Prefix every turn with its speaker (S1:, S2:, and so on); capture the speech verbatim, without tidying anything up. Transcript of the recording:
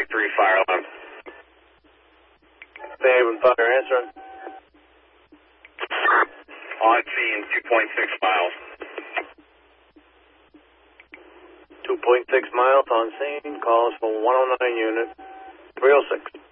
S1: three fire alarm.
S2: Fairhaven Fire answering.
S1: On scene, two point six miles.
S2: two point six miles on scene. Calls for one oh nine unit. three oh six.